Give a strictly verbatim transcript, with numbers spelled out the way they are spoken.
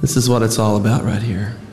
This is what it's all about right here.